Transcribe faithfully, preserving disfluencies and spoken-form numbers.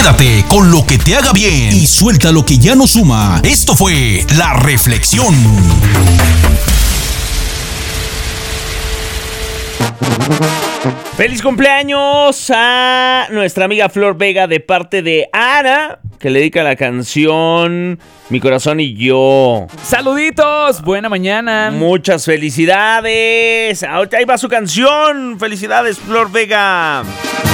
Quédate con lo que te haga bien y suelta lo que ya no suma. Esto fue La Reflexión. ¡Feliz cumpleaños a nuestra amiga Flor Vega de parte de Ana, que le dedica la canción Mi Corazón y Yo? ¡Saluditos! ¡Buena mañana! Muchas felicidades. Ahorita ahí va su canción. ¡Felicidades, Flor Vega!